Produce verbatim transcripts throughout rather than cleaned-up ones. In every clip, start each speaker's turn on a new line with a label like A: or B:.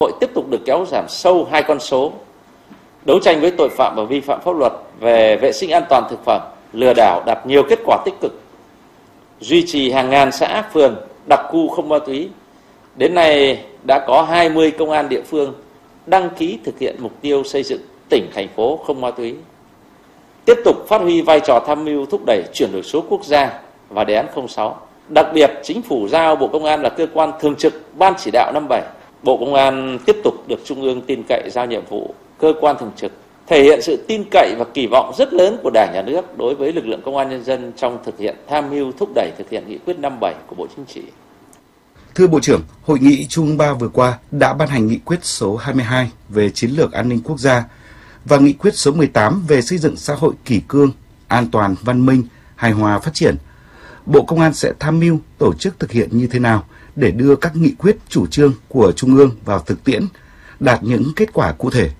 A: Hội tiếp tục được kéo giảm sâu hai con số: đấu tranh với tội phạm và vi phạm pháp luật về vệ sinh an toàn thực phẩm, lừa đảo đạt nhiều kết quả tích cực, duy trì hàng ngàn xã phường đặc khu không ma túy. Đến nay đã có hai mươi công an địa phương đăng ký thực hiện mục tiêu xây dựng tỉnh, thành phố không ma túy. Tiếp tục phát huy vai trò tham mưu thúc đẩy chuyển đổi số quốc gia và đề án không sáu. Đặc biệt, Chính phủ giao Bộ Công an là cơ quan thường trực Ban chỉ đạo năm bảy. Bộ Công an tiếp tục được Trung ương tin cậy giao nhiệm vụ cơ quan thường trực, thể hiện sự tin cậy và kỳ vọng rất lớn của Đảng, Nhà nước đối với lực lượng Công an Nhân dân trong thực hiện tham mưu thúc đẩy thực hiện nghị quyết năm bảy của Bộ Chính trị.
B: Thưa Bộ trưởng, Hội nghị Trung ương ba vừa qua đã ban hành nghị quyết số hai mươi hai về chiến lược an ninh quốc gia và nghị quyết số mười tám về xây dựng xã hội kỷ cương, an toàn, văn minh, hài hòa phát triển. Bộ Công an sẽ tham mưu tổ chức thực hiện như thế nào để đưa các nghị quyết chủ trương của Trung ương vào thực tiễn, đạt những kết quả cụ thể?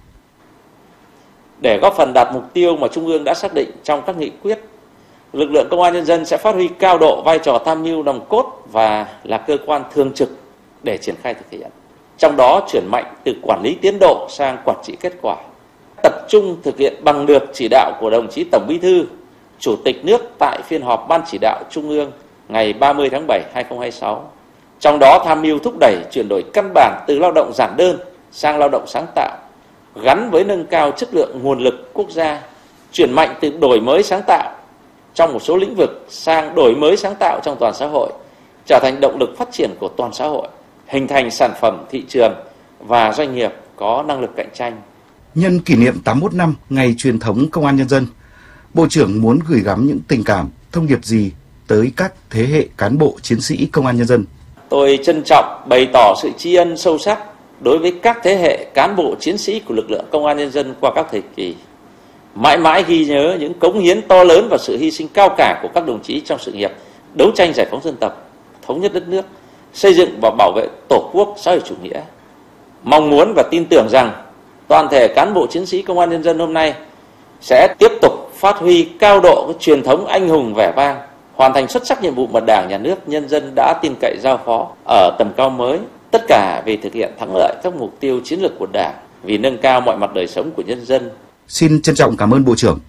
A: Để góp phần đạt mục tiêu mà Trung ương đã xác định trong các nghị quyết, lực lượng Công an Nhân dân sẽ phát huy cao độ vai trò tham mưu nòng cốt và là cơ quan thường trực để triển khai thực hiện. Trong đó chuyển mạnh từ quản lý tiến độ sang quản trị kết quả, tập trung thực hiện bằng được chỉ đạo của đồng chí Tổng Bí thư, Chủ tịch nước tại phiên họp Ban chỉ đạo Trung ương ngày ba mươi tháng bảy năm hai nghìn không trăm hai mươi sáu. Trong đó tham mưu thúc đẩy chuyển đổi căn bản từ lao động giản đơn sang lao động sáng tạo, gắn với nâng cao chất lượng nguồn lực quốc gia, chuyển mạnh từ đổi mới sáng tạo trong một số lĩnh vực sang đổi mới sáng tạo trong toàn xã hội, trở thành động lực phát triển của toàn xã hội, hình thành sản phẩm, thị trường và doanh nghiệp có năng lực cạnh tranh.
B: Nhân kỷ niệm tám mươi mốt năm Ngày truyền thống Công an Nhân dân, Bộ trưởng muốn gửi gắm những tình cảm, thông điệp gì tới các thế hệ cán bộ chiến sĩ Công an Nhân dân?
A: Tôi trân trọng bày tỏ sự tri ân sâu sắc đối với các thế hệ cán bộ chiến sĩ của lực lượng Công an Nhân dân qua các thời kỳ. Mãi mãi ghi nhớ những cống hiến to lớn và sự hy sinh cao cả của các đồng chí trong sự nghiệp đấu tranh giải phóng dân tộc, thống nhất đất nước, xây dựng và bảo vệ Tổ quốc xã hội chủ nghĩa. Mong muốn và tin tưởng rằng toàn thể cán bộ chiến sĩ Công an Nhân dân hôm nay sẽ tiếp tục phát huy cao độ cái truyền thống anh hùng vẻ vang, hoàn thành xuất sắc nhiệm vụ mà Đảng, Nhà nước, nhân dân đã tin cậy giao phó ở tầm cao mới, tất cả vì thực hiện thắng lợi các mục tiêu chiến lược của Đảng, vì nâng cao mọi mặt đời sống của nhân dân.
B: Xin trân trọng cảm ơn Bộ trưởng.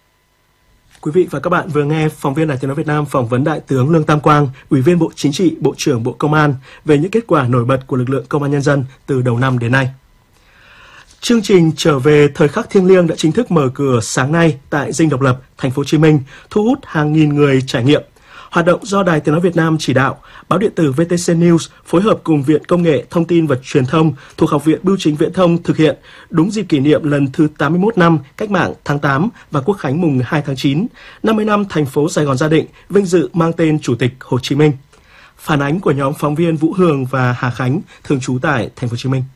C: Quý vị và các bạn vừa nghe phóng viên Đài Tiếng nói Việt Nam phỏng vấn Đại tướng Lương Tam Quang, Ủy viên Bộ Chính trị, Bộ trưởng Bộ Công an về những kết quả nổi bật của lực lượng Công an Nhân dân từ đầu năm đến nay. Chương trình Trở về thời khắc thiêng liêng đã chính thức mở cửa sáng nay tại Dinh Độc Lập, Thành phố Hồ Chí Minh, thu hút hàng nghìn người trải nghiệm. Hoạt động do Đài Tiếng nói Việt Nam chỉ đạo, báo điện tử vê tê xê News phối hợp cùng Viện Công nghệ Thông tin và Truyền thông thuộc Học viện Bưu chính Viễn thông thực hiện đúng dịp kỷ niệm lần thứ tám mươi mốt năm Cách mạng tháng tám và Quốc khánh mùng hai tháng chín, năm mươi năm thành phố Sài Gòn gia định, vinh dự mang tên Chủ tịch Hồ Chí Minh. Phản ánh của nhóm phóng viên Vũ Hường và Hà Khánh thường trú tại Thành phố Hồ Chí Minh.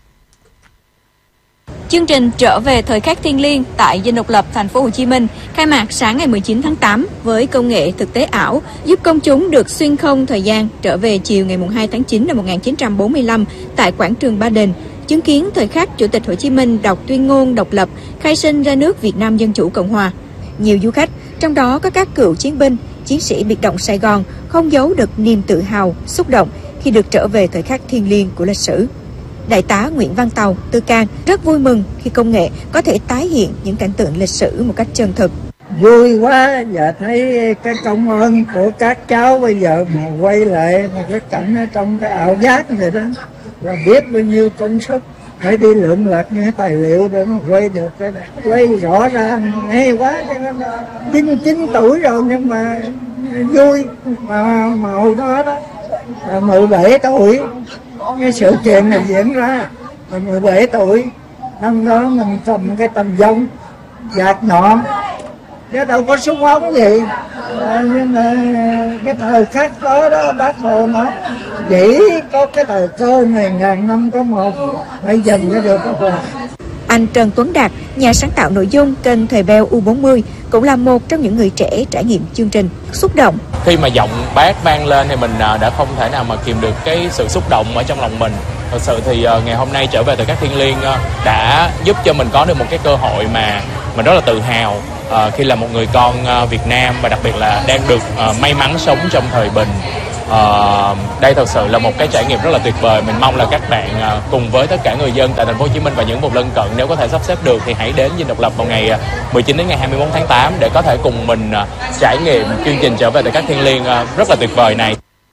D: Chương trình Trở về thời khắc thiêng liêng tại Dinh Độc Lập, Thành phố Hồ Chí Minh khai mạc sáng ngày mười chín tháng tám với công nghệ thực tế ảo giúp công chúng được xuyên không thời gian trở về chiều ngày hai tháng chín năm một nghìn chín trăm bốn mươi lăm tại quảng trường Ba Đình, chứng kiến thời khắc Chủ tịch Hồ Chí Minh đọc tuyên ngôn độc lập, khai sinh ra nước Việt Nam Dân Chủ Cộng Hòa. Nhiều du khách, trong đó có các cựu chiến binh, chiến sĩ biệt động Sài Gòn, không giấu được niềm tự hào, xúc động khi được trở về thời khắc thiêng liêng của lịch sử. Đại tá Nguyễn Văn Tàu, Tư Can rất vui mừng khi công nghệ có thể tái hiện những cảnh tượng lịch sử một cách chân thực.
E: Vui quá, và thấy cái công ơn của các cháu bây giờ mà quay lại một cái cảnh ở trong cái ảo giác này đó, là biết bao nhiêu công sức phải đi lượm lặt những tài liệu để mà quay được cái này. Quay rõ ràng hay quá, chín chín tuổi rồi nhưng mà vui, mà, mà hồi đó đó là mười bảy tuổi. Cái sự kiện này diễn ra là mười bảy tuổi, năm đó mình cầm cái tầm vong gạt nhọn, chứ đâu có súng ống gì, à, nhưng mà cái thời khắc đó đó bác Hồ nói chỉ có cái thời cơ này ngàn năm có một, phải dành cho được các bạn.
D: Anh Trần Tuấn Đạt, nhà sáng tạo nội dung kênh Thời Beo U bốn mươi, cũng là một trong những người trẻ trải nghiệm chương trình. Xúc động.
F: Khi mà giọng bác vang lên thì mình đã không thể nào mà kìm được cái sự xúc động ở trong lòng mình. Thật sự thì ngày hôm nay Trở về thời khắc thiêng liêng đã giúp cho mình có được một cái cơ hội mà mình rất là tự hào khi là một người con Việt Nam, và đặc biệt là đang được may mắn sống trong thời bình. uh, đây thật sự là một cái trải nghiệm rất là tuyệt vời. Mình mong là các bạn uh, cùng với tất cả người dân tại thành phố Hồ Chí Minh và những vùng lân cận, nếu có thể sắp xếp được thì hãy đến Dinh Độc Lập vào ngày mười chín đến ngày hai mươi mốt tháng tám để có thể cùng mình uh, trải nghiệm chương trình trở về Thời Khắc Thiêng Liêng uh, rất là tuyệt vời này.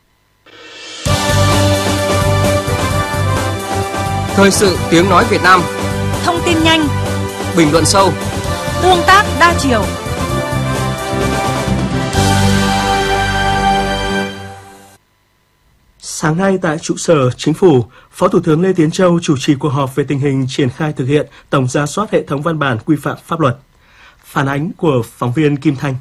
G: Thời sự tiếng nói Việt Nam.
H: Thông tin nhanh,
G: bình luận sâu,
H: tương tác đa chiều.
C: Sáng nay tại trụ sở Chính phủ, Phó Thủ tướng Lê Tiến Châu chủ trì cuộc họp về tình hình triển khai thực hiện tổng rà soát hệ thống văn bản quy phạm pháp luật. Phản ánh của phóng viên Kim Thanh.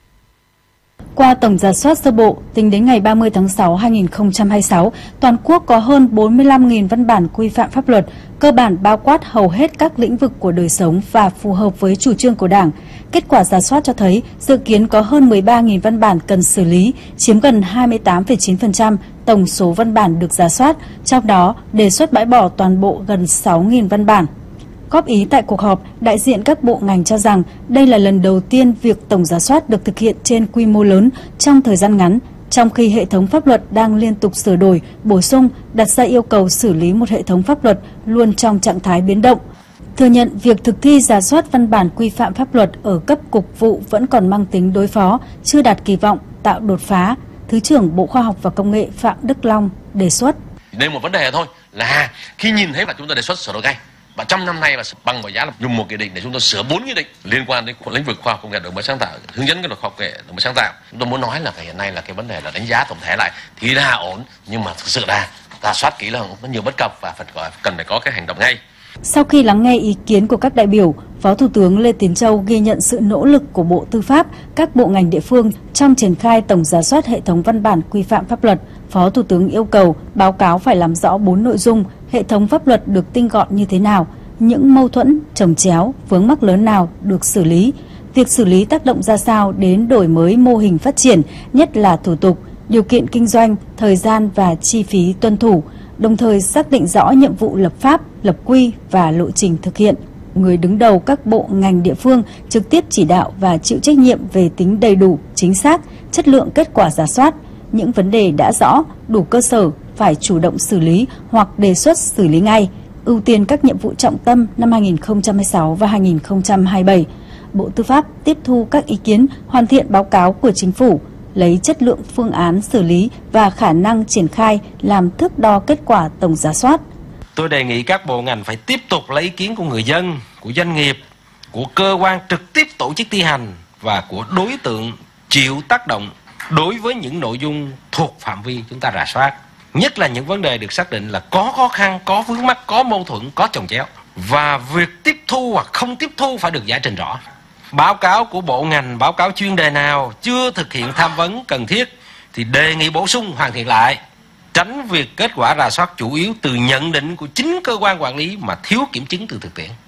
I: Qua tổng rà soát sơ bộ, tính đến ngày ba mươi tháng sáu năm hai nghìn không trăm hai mươi sáu, toàn quốc có hơn bốn mươi lăm nghìn văn bản quy phạm pháp luật, cơ bản bao quát hầu hết các lĩnh vực của đời sống và phù hợp với chủ trương của Đảng. Kết quả rà soát cho thấy dự kiến có hơn mười ba nghìn văn bản cần xử lý, chiếm gần hai mươi tám phẩy chín phần trăm tổng số văn bản được rà soát, trong đó đề xuất bãi bỏ toàn bộ gần sáu nghìn văn bản. Góp ý tại cuộc họp, đại diện các bộ ngành cho rằng đây là lần đầu tiên việc tổng rà soát được thực hiện trên quy mô lớn trong thời gian ngắn, trong khi hệ thống pháp luật đang liên tục sửa đổi, bổ sung, đặt ra yêu cầu xử lý một hệ thống pháp luật luôn trong trạng thái biến động. Thừa nhận việc thực thi rà soát văn bản quy phạm pháp luật ở cấp cục vụ vẫn còn mang tính đối phó, chưa đạt kỳ vọng, tạo đột phá, Thứ trưởng Bộ Khoa học và Công nghệ Phạm Đức Long đề xuất.
J: Đây một vấn đề thôi là khi nhìn thấy là chúng ta đề xuất sửa đổi ngay. Và trong năm nay là bằng mọi giá là dùng một nghị định để chúng tôi sửa bốn nghị định liên quan đến lĩnh vực khoa học công nghệ đổi mới sáng tạo, hướng dẫn cái luật khoa học công nghệ đổi mới sáng tạo. Chúng tôi muốn nói là hiện nay là cái vấn đề là đánh giá tổng thể lại thì là ổn, nhưng mà thực sự là rà soát kỹ là có nhiều bất cập và phải cần phải có cái hành động ngay.
I: Sau khi lắng nghe ý kiến của các đại biểu, Phó Thủ tướng Lê Tiến Châu ghi nhận sự nỗ lực của Bộ Tư pháp, các bộ ngành địa phương trong triển khai tổng rà soát hệ thống văn bản quy phạm pháp luật. Phó Thủ tướng yêu cầu báo cáo phải làm rõ bốn nội dung: hệ thống pháp luật được tinh gọn như thế nào, những mâu thuẫn, chồng chéo, vướng mắc lớn nào được xử lý, việc xử lý tác động ra sao đến đổi mới mô hình phát triển, nhất là thủ tục, điều kiện kinh doanh, thời gian và chi phí tuân thủ, đồng thời xác định rõ nhiệm vụ lập pháp, lập quy và lộ trình thực hiện. Người đứng đầu các bộ ngành địa phương trực tiếp chỉ đạo và chịu trách nhiệm về tính đầy đủ, chính xác, chất lượng kết quả rà soát. Những vấn đề đã rõ, đủ cơ sở phải chủ động xử lý hoặc đề xuất xử lý ngay, ưu tiên các nhiệm vụ trọng tâm năm hai nghìn không trăm hai mươi sáu và hai nghìn không trăm hai mươi bảy. Bộ Tư pháp tiếp thu các ý kiến, hoàn thiện báo cáo của Chính phủ, lấy chất lượng phương án xử lý và khả năng triển khai làm thước đo kết quả tổng rà soát.
K: Tôi đề nghị các bộ ngành phải tiếp tục lấy ý kiến của người dân, của doanh nghiệp, của cơ quan trực tiếp tổ chức thi hành và của đối tượng chịu tác động đối với những nội dung thuộc phạm vi chúng ta rà soát. Nhất là những vấn đề được xác định là có khó khăn, có vướng mắc, có mâu thuẫn, có chồng chéo. Và việc tiếp thu hoặc không tiếp thu phải được giải trình rõ. Báo cáo của bộ ngành, báo cáo chuyên đề nào chưa thực hiện tham vấn cần thiết thì đề nghị bổ sung hoàn thiện lại. Tránh việc kết quả rà soát chủ yếu từ nhận định của chính cơ quan quản lý mà thiếu kiểm chứng từ thực tiễn.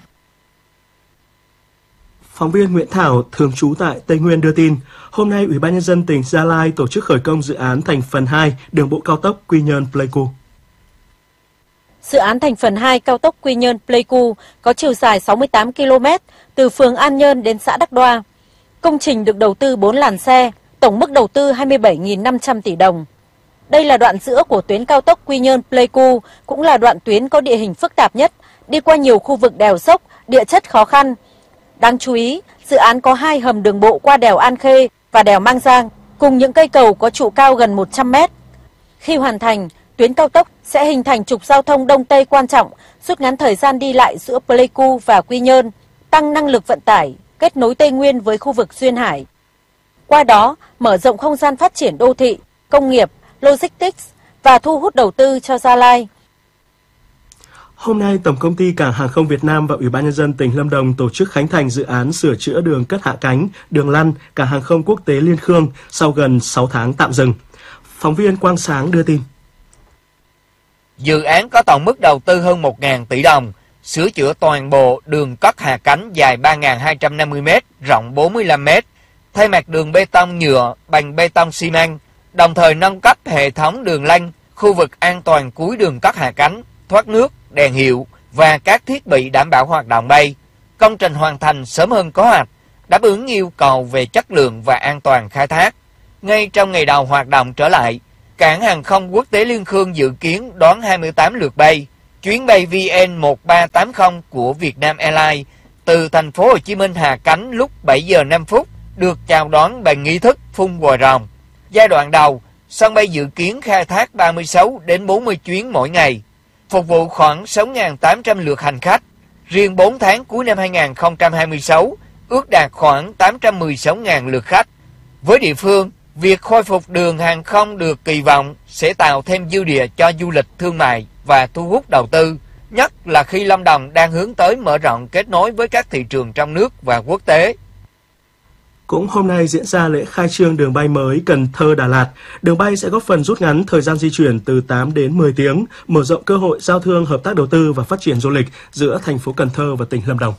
C: Phóng viên Nguyễn Thảo, thường trú tại Tây Nguyên đưa tin, hôm nay Ủy ban Nhân dân tỉnh Gia Lai tổ chức khởi công dự án thành phần hai đường bộ cao tốc Quy Nhơn-Pleiku.
L: Dự án thành phần hai cao tốc Quy Nhơn-Pleiku có chiều dài sáu mươi tám ki lô mét từ phường An Nhơn đến xã Đắc Đoa. Công trình được đầu tư bốn làn xe, tổng mức đầu tư hai mươi bảy nghìn năm trăm tỷ đồng. Đây là đoạn giữa của tuyến cao tốc Quy Nhơn-Pleiku, cũng là đoạn tuyến có địa hình phức tạp nhất, đi qua nhiều khu vực đèo dốc, địa chất khó khăn. Đáng chú ý, dự án có hai hầm đường bộ qua đèo An Khê và đèo Mang Giang, cùng những cây cầu có trụ cao gần một trăm mét. Khi hoàn thành, tuyến cao tốc sẽ hình thành trục giao thông Đông Tây quan trọng, rút ngắn thời gian đi lại giữa Pleiku và Quy Nhơn, tăng năng lực vận tải, kết nối Tây Nguyên với khu vực duyên hải. Qua đó, mở rộng không gian phát triển đô thị, công nghiệp, logistics và thu hút đầu tư cho Gia Lai.
C: Hôm nay, Tổng công ty Cảng hàng không Việt Nam và Ủy ban Nhân dân tỉnh Lâm Đồng tổ chức khánh thành dự án sửa chữa đường cất hạ cánh, đường lăn, Cảng hàng không quốc tế Liên Khương sau gần sáu tháng tạm dừng. Phóng viên Quang Sáng đưa tin.
M: Dự án có tổng mức đầu tư hơn một nghìn tỷ đồng, sửa chữa toàn bộ đường cất hạ cánh dài ba nghìn hai trăm năm mươi mét, rộng bốn mươi lăm mét, thay mặt đường bê tông nhựa bằng bê tông xi măng, đồng thời nâng cấp hệ thống đường lăn, khu vực an toàn cuối đường cất hạ cánh, thoát nước, đèn hiệu và các thiết bị đảm bảo hoạt động bay. Công trình hoàn thành sớm hơn kế hoạch, đáp ứng yêu cầu về chất lượng và an toàn khai thác. Ngay trong ngày đầu hoạt động trở lại, Cảng hàng không quốc tế Liên Khương dự kiến đón hai mươi tám lượt bay. Chuyến bay V N một ba tám không của Vietnam Airlines từ thành phố Hồ Chí Minh hạ cánh lúc bảy giờ năm phút được chào đón bằng nghi thức phun vòi rồng. Giai đoạn đầu, sân bay dự kiến khai thác ba mươi sáu đến bốn mươi chuyến mỗi ngày, phục vụ khoảng sáu nghìn tám trăm lượt hành khách. Riêng bốn tháng cuối năm hai nghìn không trăm hai mươi sáu, ước đạt khoảng tám trăm mười sáu nghìn lượt khách. Với địa phương, việc khôi phục đường hàng không được kỳ vọng sẽ tạo thêm dư địa cho du lịch thương mại và thu hút đầu tư, nhất là khi Lâm Đồng đang hướng tới mở rộng kết nối với các thị trường trong nước và quốc tế.
C: Cũng hôm nay diễn ra lễ khai trương đường bay mới Cần Thơ - Đà Lạt. Đường bay sẽ góp phần rút ngắn thời gian di chuyển từ tám đến mười tiếng, mở rộng cơ hội giao thương, hợp tác đầu tư và phát triển du lịch giữa thành phố Cần Thơ và tỉnh Lâm Đồng.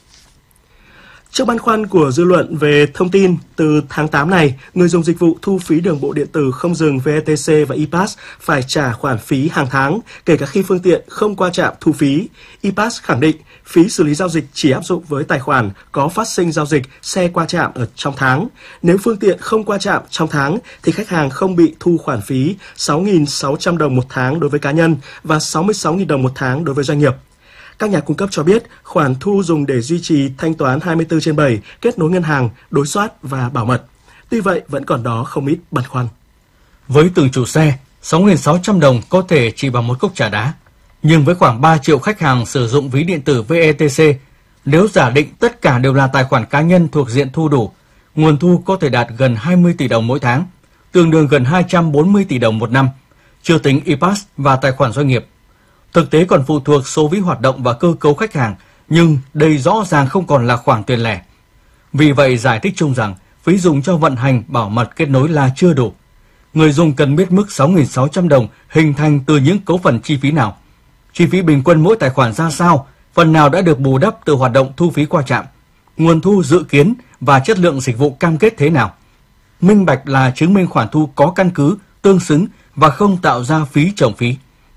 C: Trước băn khoăn của dư luận về thông tin, từ tháng tám này, người dùng dịch vụ thu phí đường bộ điện tử không dừng vê e tê xê và e-pass phải trả khoản phí hàng tháng, kể cả khi phương tiện không qua trạm thu phí. e-pass khẳng định phí xử lý giao dịch chỉ áp dụng với tài khoản có phát sinh giao dịch xe qua trạm ở trong tháng. Nếu phương tiện không qua trạm trong tháng, thì khách hàng không bị thu khoản phí sáu nghìn sáu trăm đồng một tháng đối với cá nhân và sáu mươi sáu nghìn đồng một tháng đối với doanh nghiệp. Các nhà cung cấp cho biết khoản thu dùng để duy trì thanh toán hai mươi bốn trên bảy, kết nối ngân hàng, đối soát và bảo mật. Tuy vậy, vẫn còn đó không ít băn khoăn.
N: Với từng chủ xe, sáu nghìn sáu trăm đồng có thể chỉ bằng một cốc trà đá. Nhưng với khoảng ba triệu khách hàng sử dụng ví điện tử vê e tê xê, nếu giả định tất cả đều là tài khoản cá nhân thuộc diện thu đủ, nguồn thu có thể đạt gần hai mươi tỷ đồng mỗi tháng, tương đương gần hai trăm bốn mươi tỷ đồng một năm, chưa tính e-pass và tài khoản doanh nghiệp. Thực tế còn phụ thuộc số ví hoạt động và cơ cấu khách hàng, nhưng đây rõ ràng không còn là khoản tiền lẻ. Vì vậy, giải thích chung rằng phí dùng cho vận hành, bảo mật, kết nối là chưa đủ. Người dùng cần biết mức sáu nghìn sáu trăm đồng hình thành từ những cấu phần chi phí nào. Chi phí bình quân mỗi tài khoản ra sao, phần nào đã được bù đắp từ hoạt động thu phí qua trạm, nguồn thu dự kiến và chất lượng dịch vụ cam kết thế nào. Minh bạch là chứng minh khoản thu có căn cứ, tương xứng và không tạo ra phí chồng phí.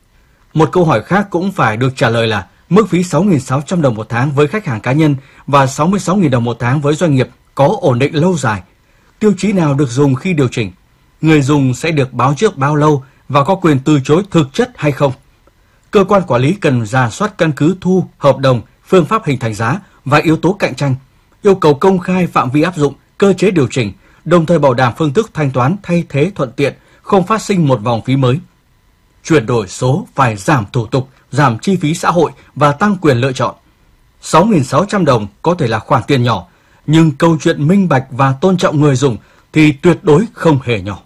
N: Một câu hỏi khác cũng phải được trả lời là mức phí sáu nghìn sáu trăm đồng một tháng với khách hàng cá nhân và sáu mươi sáu nghìn đồng một tháng với doanh nghiệp có ổn định lâu dài. Tiêu chí nào được dùng khi điều chỉnh? Người dùng sẽ được báo trước bao lâu và có quyền từ chối thực chất hay không? Cơ quan quản lý cần rà soát căn cứ thu, hợp đồng, phương pháp hình thành giá và yếu tố cạnh tranh, yêu cầu công khai phạm vi áp dụng, cơ chế điều chỉnh, đồng thời bảo đảm phương thức thanh toán thay thế thuận tiện, không phát sinh một vòng phí mới. Chuyển đổi số phải giảm thủ tục, giảm chi phí xã hội và tăng quyền lựa chọn. sáu nghìn sáu trăm đồng có thể là khoản tiền nhỏ, nhưng câu chuyện minh bạch và tôn trọng người dùng thì tuyệt đối không hề nhỏ.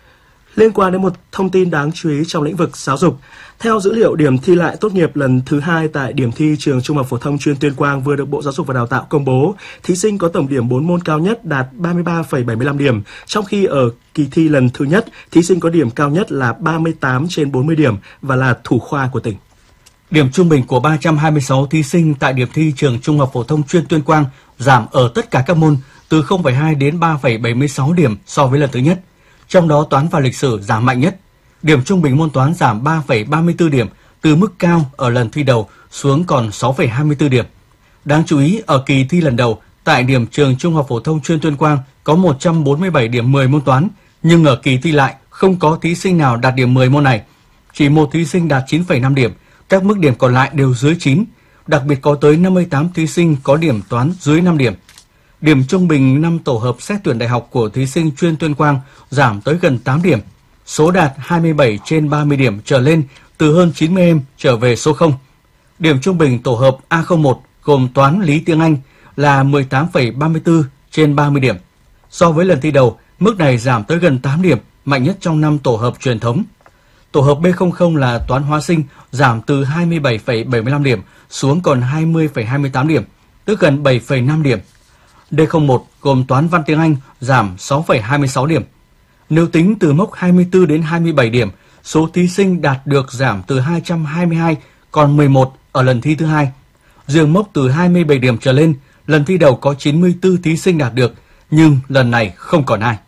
C: Liên quan đến một thông tin đáng chú ý trong lĩnh vực giáo dục, theo dữ liệu điểm thi lại tốt nghiệp lần thứ hai tại điểm thi trường Trung học phổ thông chuyên Tuyên Quang vừa được Bộ Giáo dục và Đào tạo công bố, thí sinh có tổng điểm bốn môn cao nhất đạt ba mươi ba phẩy bảy mươi lăm điểm, trong khi ở kỳ thi lần thứ nhất, thí sinh có điểm cao nhất là ba mươi tám trên bốn mươi điểm và là thủ khoa của tỉnh.
N: Điểm trung bình của ba trăm hai mươi sáu thí sinh tại điểm thi trường Trung học phổ thông chuyên Tuyên Quang giảm ở tất cả các môn từ không phẩy hai đến ba phẩy bảy mươi sáu điểm so với lần thứ nhất. Trong đó toán và lịch sử giảm mạnh nhất. Điểm trung bình môn toán giảm ba phẩy ba mươi tư điểm từ mức cao ở lần thi đầu xuống còn sáu phẩy hai mươi tư điểm. Đáng chú ý, ở kỳ thi lần đầu, tại điểm trường Trung học phổ thông chuyên Tuyên Quang có một trăm bốn mươi bảy điểm mười môn toán, nhưng ở kỳ thi lại không có thí sinh nào đạt điểm mười môn này. Chỉ một thí sinh đạt chín phẩy năm điểm, các mức điểm còn lại đều dưới chín. Đặc biệt có tới năm mươi tám thí sinh có điểm toán dưới năm điểm. Điểm trung bình năm tổ hợp xét tuyển đại học của thí sinh chuyên Tuyên Quang giảm tới gần tám điểm. Số đạt hai mươi bảy trên ba mươi điểm trở lên từ hơn chín mươi em trở về số không. Điểm trung bình tổ hợp A không một gồm toán, lý, tiếng Anh là mười tám phẩy ba mươi tư trên ba mươi điểm. So với lần thi đầu, mức này giảm tới gần tám điểm, mạnh nhất trong năm tổ hợp truyền thống. Tổ hợp B không không là toán hóa sinh giảm từ hai mươi bảy phẩy bảy mươi lăm điểm xuống còn hai mươi phẩy hai mươi tám điểm, tức gần bảy phẩy năm điểm. D không một gồm toán văn tiếng Anh giảm sáu phẩy hai mươi sáu điểm. Nếu tính từ mốc hai mươi tư đến hai mươi bảy điểm, số thí sinh đạt được giảm từ hai trăm hai mươi hai còn mười một ở lần thi thứ hai. Riêng mốc từ hai mươi bảy điểm trở lên, lần thi đầu có chín mươi tư thí sinh đạt được, nhưng lần này không còn ai.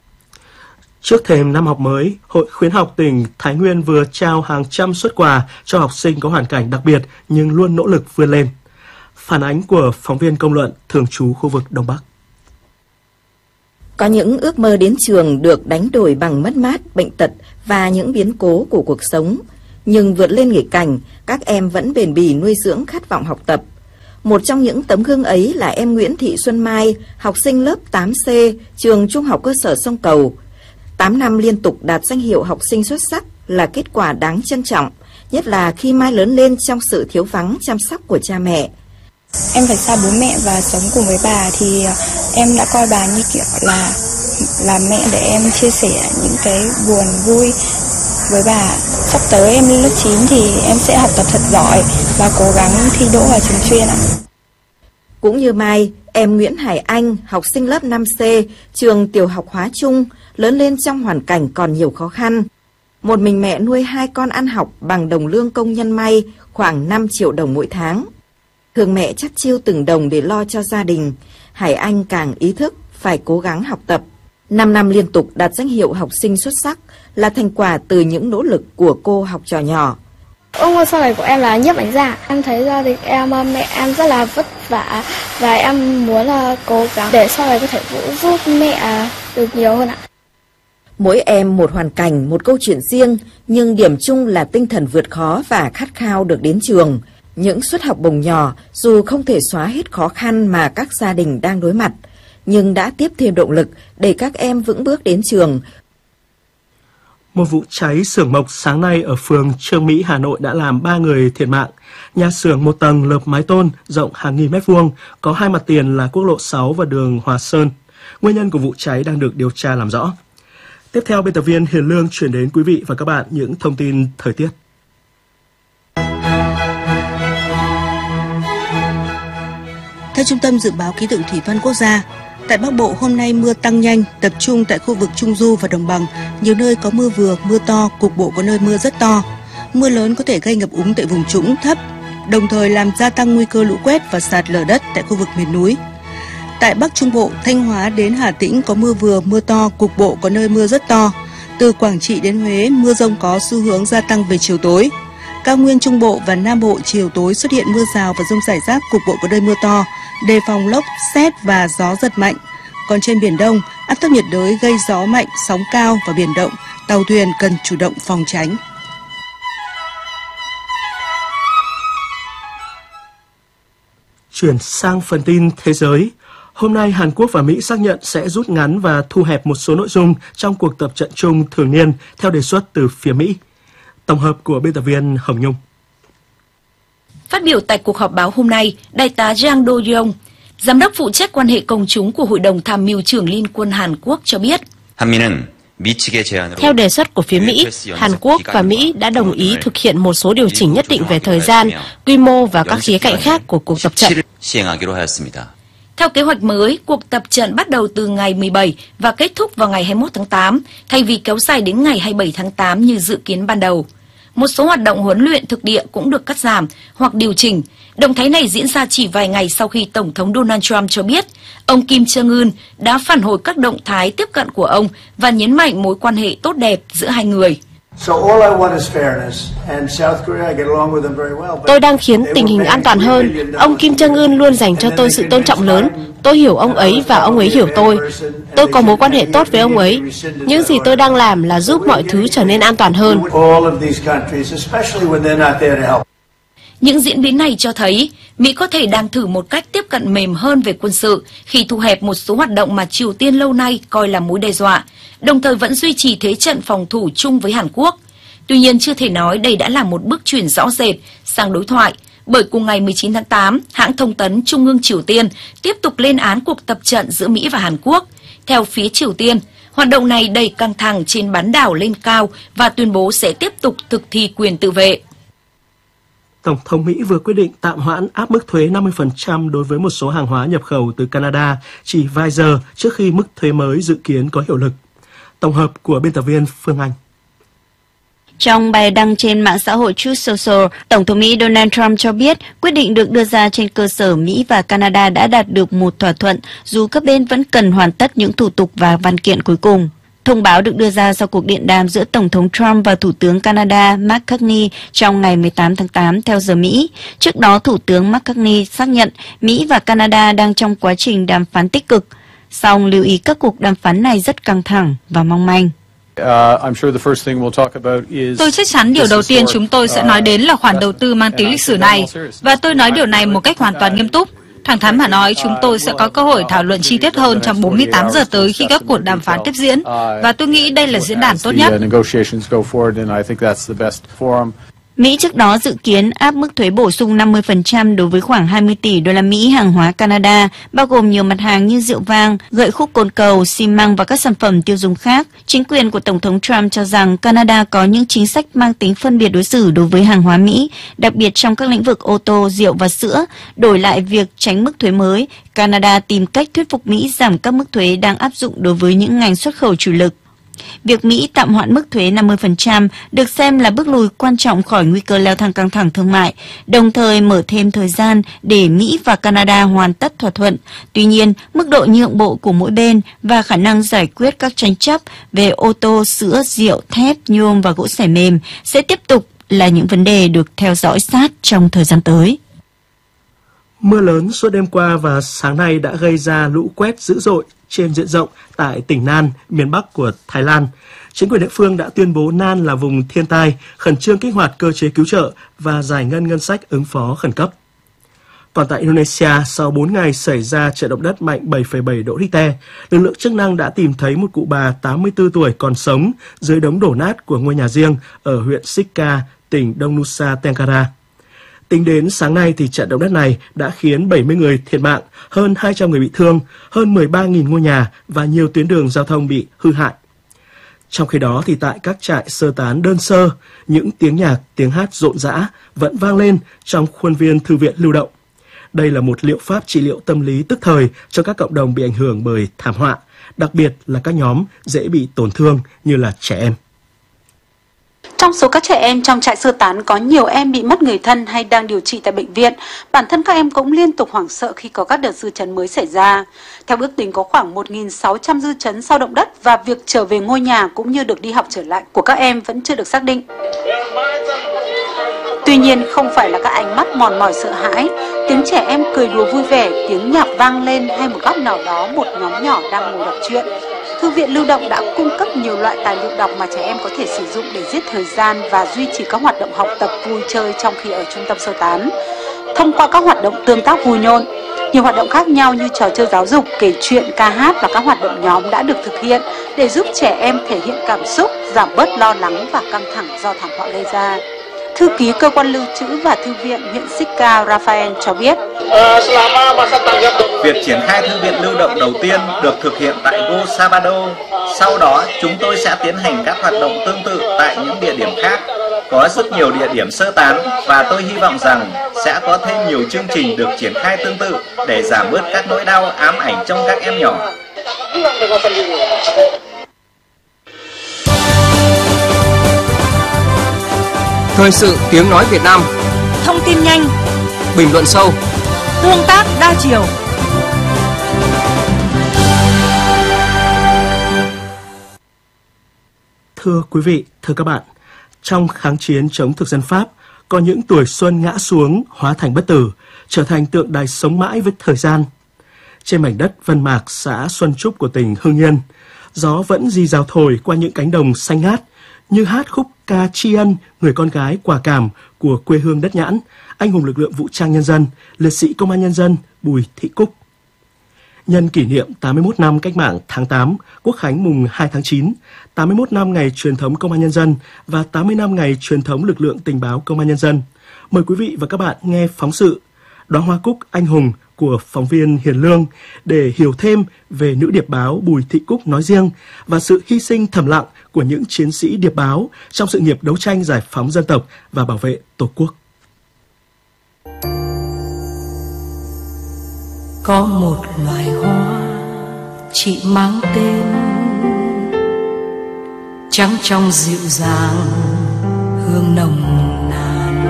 C: Trước thềm năm học mới, Hội Khuyến học tỉnh Thái Nguyên vừa trao hàng trăm suất quà cho học sinh có hoàn cảnh đặc biệt nhưng luôn nỗ lực vươn lên. Phản ánh của phóng viên Công luận thường trú khu vực Đông Bắc.
O: Có những ước mơ đến trường được đánh đổi bằng mất mát, bệnh tật và những biến cố của cuộc sống. Nhưng vượt lên nghịch cảnh, các em vẫn bền bỉ nuôi dưỡng khát vọng học tập. Một trong những tấm gương ấy là em Nguyễn Thị Xuân Mai, học sinh lớp tám C, trường Trung học cơ sở Sông Cầu. tám năm liên tục đạt danh hiệu học sinh xuất sắc là kết quả đáng trân trọng, nhất là khi Mai lớn lên trong sự thiếu vắng chăm sóc của cha mẹ.
P: Em phải xa bố mẹ và sống cùng với bà thì em đã coi bà như kiểu là là mẹ để em chia sẻ những cái buồn vui với bà. Sắp tới em lên lớp chín thì em sẽ học tập thật giỏi và cố gắng thi đỗ vào trường chuyên ạ.
O: Cũng như Mai, em Nguyễn Hải Anh, học sinh lớp năm C, trường tiểu học Hóa Trung, lớn lên trong hoàn cảnh còn nhiều khó khăn. Một mình mẹ nuôi hai con ăn học bằng đồng lương công nhân may khoảng năm triệu đồng mỗi tháng. Thường mẹ chắt chiu từng đồng để lo cho gia đình, Hải Anh càng ý thức phải cố gắng học tập. năm năm liên tục đạt danh hiệu học sinh xuất sắc là thành quả từ những nỗ lực của cô học trò nhỏ.
Q: Ước mơ sau này của em là nhiếp ảnh gia. Em thấy gia đình em, mẹ em rất là vất vả và em muốn là cố gắng để sau này có thể giúp mẹ được nhiều hơn ạ.
O: Mỗi em một hoàn cảnh, một câu chuyện riêng, nhưng điểm chung là tinh thần vượt khó và khát khao được đến trường. Những suất học bổng nhỏ dù không thể xóa hết khó khăn mà các gia đình đang đối mặt, nhưng đã tiếp thêm động lực để các em vững bước đến trường.
C: Một vụ cháy xưởng mộc sáng nay ở phường Trương Mỹ, Hà Nội đã làm ba người thiệt mạng. Nhà xưởng một tầng lợp mái tôn rộng hàng nghìn mét vuông, có hai mặt tiền là quốc lộ sáu và đường Hòa Sơn. Nguyên nhân của vụ cháy đang được điều tra làm rõ. Tiếp theo, biên tập viên Hiền Lương chuyển đến quý vị và các bạn những thông tin thời tiết.
R: Theo Trung tâm Dự báo Khí tượng Thủy văn Quốc gia, tại Bắc Bộ hôm nay mưa tăng nhanh, tập trung tại khu vực Trung Du và Đồng bằng. Nhiều nơi có mưa vừa, mưa to, cục bộ có nơi mưa rất to. Mưa lớn có thể gây ngập úng tại vùng trũng thấp, đồng thời làm gia tăng nguy cơ lũ quét và sạt lở đất tại khu vực miền núi. Tại Bắc Trung Bộ, Thanh Hóa đến Hà Tĩnh có mưa vừa, mưa to, cục bộ có nơi mưa rất to. Từ Quảng Trị đến Huế, mưa dông có xu hướng gia tăng về chiều tối. Cao Nguyên Trung Bộ và Nam Bộ chiều tối xuất hiện mưa rào và dông rải rác, cục bộ có nơi mưa to, đề phòng lốc, sét và gió giật mạnh. Còn trên Biển Đông, áp thấp nhiệt đới gây gió mạnh, sóng cao và biển động, tàu thuyền cần chủ động phòng tránh.
C: Chuyển sang phần tin thế giới. Hôm nay, Hàn Quốc và Mỹ xác nhận sẽ rút ngắn và thu hẹp một số nội dung trong cuộc tập trận chung thường niên theo đề xuất từ phía Mỹ. Tổng hợp của biên tập viên Hồng Nhung.
S: Phát biểu tại cuộc họp báo hôm nay, Đại tá Jang Do-yong, Giám đốc phụ trách quan hệ công chúng của Hội đồng Tham mưu trưởng Liên quân Hàn Quốc cho biết,
T: theo đề xuất của phía Mỹ, Hàn Quốc và Mỹ đã đồng ý thực hiện một số điều chỉnh nhất định về thời gian, quy mô và các khía cạnh khác của cuộc tập trận.
S: Theo kế hoạch mới, cuộc tập trận bắt đầu từ ngày mười bảy và kết thúc vào ngày hai mươi mốt tháng tám, thay vì kéo dài đến ngày hai mươi bảy tháng tám như dự kiến ban đầu. Một số hoạt động huấn luyện thực địa cũng được cắt giảm hoặc điều chỉnh. Động thái này diễn ra chỉ vài ngày sau khi Tổng thống Donald Trump cho biết ông Kim Jong-un đã phản hồi các động thái tiếp cận của ông và nhấn mạnh mối quan hệ tốt đẹp giữa hai người.
T: Tôi đang khiến tình hình an toàn hơn. Ông Kim Jong-un luôn dành cho tôi sự tôn trọng lớn. Tôi hiểu ông ấy và ông ấy hiểu tôi. Tôi có mối quan hệ tốt với ông ấy. Những gì tôi đang làm là giúp mọi thứ trở nên an toàn hơn.
S: Những diễn biến này cho thấy Mỹ có thể đang thử một cách tiếp cận mềm hơn về quân sự khi thu hẹp một số hoạt động mà Triều Tiên lâu nay coi là mối đe dọa, đồng thời vẫn duy trì thế trận phòng thủ chung với Hàn Quốc. Tuy nhiên, chưa thể nói đây đã là một bước chuyển rõ rệt sang đối thoại, bởi cùng ngày mười chín tháng tám, hãng thông tấn Trung ương Triều Tiên tiếp tục lên án cuộc tập trận giữa Mỹ và Hàn Quốc. Theo phía Triều Tiên, hoạt động này đẩy căng thẳng trên bán đảo lên cao và tuyên bố sẽ tiếp tục thực thi quyền tự vệ.
C: Tổng thống Mỹ vừa quyết định tạm hoãn áp mức thuế năm mươi phần trăm đối với một số hàng hóa nhập khẩu từ Canada chỉ vài giờ trước khi mức thuế mới dự kiến có hiệu lực. Tổng hợp của biên tập viên Phương Anh.
U: Trong bài đăng trên mạng xã hội Truth Social, Tổng thống Mỹ Donald Trump cho biết quyết định được đưa ra trên cơ sở Mỹ và Canada đã đạt được một thỏa thuận, dù các bên vẫn cần hoàn tất những thủ tục và văn kiện cuối cùng. Thông báo được đưa ra sau cuộc điện đàm giữa Tổng thống Trump và Thủ tướng Canada Mark Carney trong ngày mười tám tháng tám theo giờ Mỹ. Trước đó, Thủ tướng Mark Carney xác nhận Mỹ và Canada đang trong quá trình đàm phán tích cực. Song lưu ý các cuộc đàm phán này rất căng thẳng và mong manh.
A: Tôi chắc chắn điều đầu tiên chúng tôi sẽ nói đến là khoản đầu tư mang tính lịch sử này, và tôi nói điều này một cách hoàn toàn nghiêm túc. Thẳng thắn mà nói, chúng tôi sẽ có cơ hội thảo luận chi tiết hơn trong bốn mươi tám giờ tới khi các cuộc đàm phán tiếp diễn, và tôi nghĩ đây là diễn đàn tốt nhất.
U: Mỹ trước đó dự kiến áp mức thuế bổ sung năm mươi phần trăm đối với khoảng hai mươi tỷ đô la Mỹ hàng hóa Canada, bao gồm nhiều mặt hàng như rượu vang, gậy khúc cồn cầu, xi măng và các sản phẩm tiêu dùng khác. Chính quyền của Tổng thống Trump cho rằng Canada có những chính sách mang tính phân biệt đối xử đối với hàng hóa Mỹ, đặc biệt trong các lĩnh vực ô tô, rượu và sữa. Đổi lại việc tránh mức thuế mới, Canada tìm cách thuyết phục Mỹ giảm các mức thuế đang áp dụng đối với những ngành xuất khẩu chủ lực. Việc Mỹ tạm hoãn mức thuế năm mươi phần trăm được xem là bước lùi quan trọng khỏi nguy cơ leo thang căng thẳng thương mại, đồng thời mở thêm thời gian để Mỹ và Canada hoàn tất thỏa thuận. Tuy nhiên, mức độ nhượng bộ của mỗi bên và khả năng giải quyết các tranh chấp về ô tô, sữa, rượu, thép, nhôm và gỗ xẻ mềm sẽ tiếp tục là những vấn đề được theo dõi sát trong thời gian tới.
C: Mưa lớn suốt đêm qua và sáng nay đã gây ra lũ quét dữ dội trên diện rộng tại tỉnh Nan, miền Bắc của Thái Lan. Chính quyền địa phương đã tuyên bố Nan là vùng thiên tai, khẩn trương kích hoạt cơ chế cứu trợ và giải ngân ngân sách ứng phó khẩn cấp. Còn tại Indonesia, sau bốn ngày xảy ra trận động đất mạnh bảy phẩy bảy độ Richter, lực lượng chức năng đã tìm thấy một cụ bà tám mươi tư tuổi còn sống dưới đống đổ nát của ngôi nhà riêng ở huyện Sika, tỉnh Đông Nusa Tenggara. Tính đến sáng nay thì trận động đất này đã khiến bảy mươi người thiệt mạng, hơn hai trăm người bị thương, hơn mười ba nghìn ngôi nhà và nhiều tuyến đường giao thông bị hư hại. Trong khi đó thì tại các trại sơ tán đơn sơ, những tiếng nhạc, tiếng hát rộn rã vẫn vang lên trong khuôn viên thư viện lưu động. Đây là một liệu pháp trị liệu tâm lý tức thời cho các cộng đồng bị ảnh hưởng bởi thảm họa, đặc biệt là các nhóm dễ bị tổn thương như là trẻ em.
V: Trong số các trẻ em trong trại sơ tán có nhiều em bị mất người thân hay đang điều trị tại bệnh viện. Bản thân các em cũng liên tục hoảng sợ khi có các đợt dư chấn mới xảy ra. Theo ước tính có khoảng một nghìn sáu trăm dư chấn sau động đất và việc trở về ngôi nhà cũng như được đi học trở lại của các em vẫn chưa được xác định. Tuy nhiên không phải là các ánh mắt mòn mỏi sợ hãi, tiếng trẻ em cười đùa vui vẻ, tiếng nhạc vang lên hay một góc nào đó một nhóm nhỏ đang ngồi đọc truyện. Thư viện lưu động đã cung cấp nhiều loại tài liệu đọc mà trẻ em có thể sử dụng để giết thời gian và duy trì các hoạt động học tập vui chơi trong khi ở trung tâm sơ tán. Thông qua các hoạt động tương tác vui nhộn, nhiều hoạt động khác nhau như trò chơi giáo dục, kể chuyện, ca hát và các hoạt động nhóm đã được thực hiện để giúp trẻ em thể hiện cảm xúc, giảm bớt lo lắng và căng thẳng do thảm họa gây ra. Thư ký cơ quan lưu trữ và thư viện huyện Sika Rafael cho biết,
W: việc triển khai thư viện lưu động đầu tiên được thực hiện tại Go Sabado. Sau đó, chúng tôi sẽ tiến hành các hoạt động tương tự tại những địa điểm khác. Có rất nhiều địa điểm sơ tán và tôi hy vọng rằng sẽ có thêm nhiều chương trình được triển khai tương tự để giảm bớt các nỗi đau ám ảnh trong các em nhỏ.
G: Thời sự tiếng nói Việt Nam.
H: Thông tin nhanh,
G: bình luận sâu,
H: tương tác đa chiều.
C: Thưa quý vị, thưa các bạn, trong kháng chiến chống thực dân Pháp, có những tuổi xuân ngã xuống hóa thành bất tử, trở thành tượng đài sống mãi với thời gian. Trên mảnh đất Vân Mạc, xã Xuân Trúc của tỉnh Hưng Yên, gió vẫn rì rào thổi qua những cánh đồng xanh ngát, như hát khúc ca tri ân người con gái quả cảm của quê hương đất Nhãn, anh hùng lực lượng vũ trang nhân dân, liệt sĩ công an nhân dân Bùi Thị Cúc. Nhân kỷ niệm tám mươi mốt năm cách mạng tháng tám, Quốc khánh mùng hai tháng chín, tám mươi mốt năm ngày truyền thống công an nhân dân và tám mươi năm ngày truyền thống lực lượng tình báo công an nhân dân, mời quý vị và các bạn nghe phóng sự Đóa hoa cúc anh hùng của phóng viên Hiền Lương để hiểu thêm về nữ điệp báo Bùi Thị Cúc nói riêng và sự hy sinh thầm lặng của những chiến sĩ điệp báo trong sự nghiệp đấu tranh giải phóng dân tộc và bảo vệ Tổ quốc.
X: Có một loài hoa chị mang tên trắng trong dịu dàng hương nồng nàn.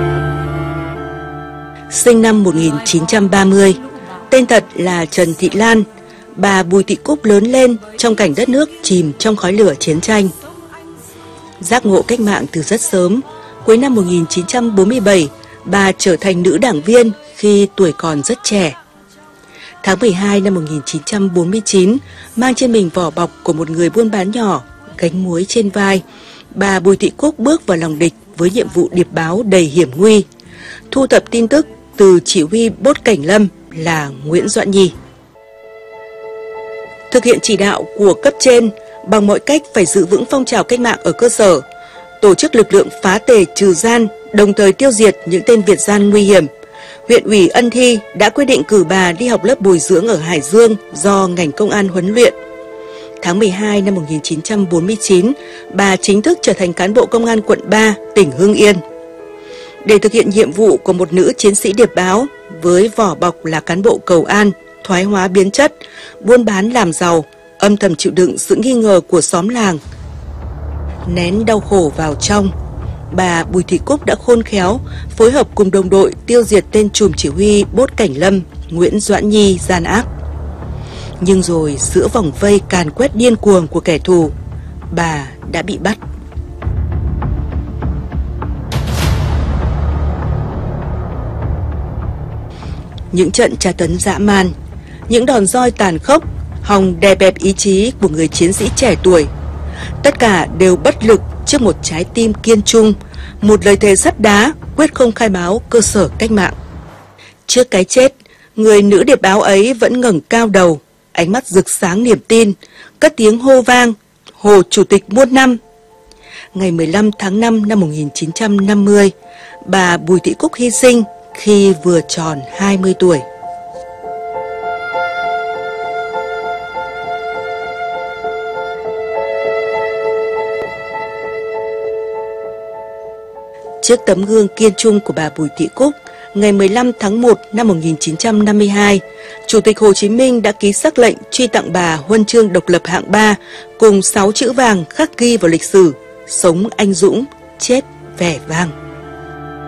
R: Sinh năm một nghìn chín trăm ba mươi, tên thật là Trần Thị Lan, bà Bùi Thị Cúc lớn lên trong cảnh đất nước chìm trong khói lửa chiến tranh. Giác ngộ cách mạng từ rất sớm, cuối năm một nghìn chín trăm bốn mươi bảy, bà trở thành nữ đảng viên khi tuổi còn rất trẻ. Tháng mười hai năm một nghìn chín trăm bốn mươi chín, mang trên mình vỏ bọc của một người buôn bán nhỏ, gánh muối trên vai, bà Bùi Thị Cúc bước vào lòng địch với nhiệm vụ điệp báo đầy hiểm nguy, thu thập tin tức từ chỉ huy Bốt Cảnh Lâm là Nguyễn Doãn Nhi. Thực hiện chỉ đạo của cấp trên, bằng mọi cách phải giữ vững phong trào cách mạng ở cơ sở, tổ chức lực lượng phá tề trừ gian, đồng thời tiêu diệt những tên Việt gian nguy hiểm. Huyện ủy Ân Thi đã quyết định cử bà đi học lớp bồi dưỡng ở Hải Dương do ngành công an huấn luyện. Tháng mười hai năm một nghìn chín trăm bốn mươi chín, bà chính thức trở thành cán bộ công an quận ba, tỉnh Hưng Yên. Để thực hiện nhiệm vụ của một nữ chiến sĩ điệp báo với vỏ bọc là cán bộ cầu an, thoái hóa biến chất, buôn bán làm giàu, âm thầm chịu đựng sự nghi ngờ của xóm làng, nén đau khổ vào trong, bà Bùi Thị Cúc đã khôn khéo phối hợp cùng đồng đội tiêu diệt tên trùm chỉ huy Bốt Cảnh Lâm Nguyễn Doãn Nhi gian ác. Nhưng rồi giữa vòng vây càn quét điên cuồng của kẻ thù, bà đã bị bắt. Những trận tra tấn dã man, những đòn roi tàn khốc, hòng đè bẹp ý chí của người chiến sĩ trẻ tuổi. Tất cả đều bất lực trước một trái tim kiên trung, một lời thề sắt đá quyết không khai báo cơ sở cách mạng. Trước cái chết, người nữ điệp báo ấy vẫn ngẩng cao đầu, ánh mắt rực sáng niềm tin, cất tiếng hô vang: Hồ Chủ tịch muôn năm. Ngày mười lăm tháng năm năm một nghìn chín trăm năm mươi, bà Bùi Thị Cúc hy sinh khi vừa tròn hai mươi tuổi. Trước tấm gương kiên trung của bà Bùi Thị Cúc, ngày mười lăm tháng một năm một nghìn chín trăm năm mươi hai, Chủ tịch Hồ Chí Minh đã ký sắc lệnh truy tặng bà huân chương độc lập hạng ba cùng sáu chữ vàng khắc ghi vào lịch sử: sống anh dũng, chết vẻ vang.